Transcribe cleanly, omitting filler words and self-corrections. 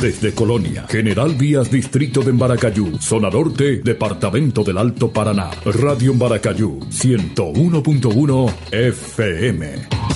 Desde Colonia, General Vías, Distrito de Maracayú, Zona Norte, Departamento del Alto Paraná. Radio Maracayú, 101.1 FM.